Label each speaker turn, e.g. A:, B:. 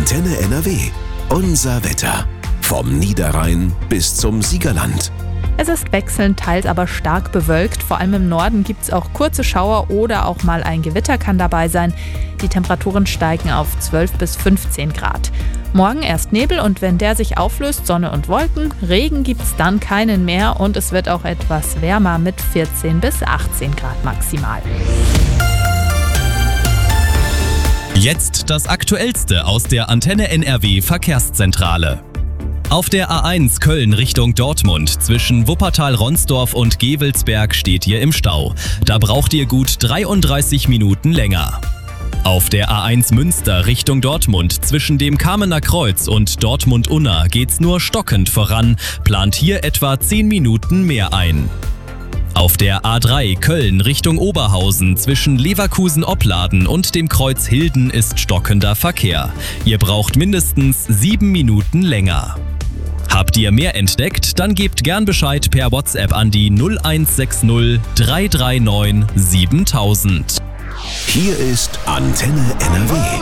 A: Antenne NRW. Unser Wetter. Vom Niederrhein bis zum Siegerland.
B: Es ist wechselnd, teils aber stark bewölkt. Vor allem im Norden gibt es auch kurze Schauer oder auch mal ein Gewitter kann dabei sein. Die Temperaturen steigen auf 12 bis 15 Grad. Morgen erst Nebel und wenn der sich auflöst, Sonne und Wolken. Regen gibt es dann keinen mehr und es wird auch etwas wärmer mit 14 bis 18 Grad maximal.
C: Jetzt das Aktuellste aus der Antenne NRW Verkehrszentrale. Auf der A1 Köln Richtung Dortmund zwischen Wuppertal-Ronsdorf und Gevelsberg steht ihr im Stau. Da braucht ihr gut 33 Minuten länger. Auf der A1 Münster Richtung Dortmund zwischen dem Kamener Kreuz und Dortmund-Unna geht's nur stockend voran, plant hier etwa 10 Minuten mehr ein. Auf der A3 Köln Richtung Oberhausen zwischen Leverkusen-Opladen und dem Kreuz Hilden ist stockender Verkehr. Ihr braucht mindestens 7 Minuten länger. Habt ihr mehr entdeckt? Dann gebt gern Bescheid per WhatsApp an die 0160 339 7000.
A: Hier ist Antenne NRW.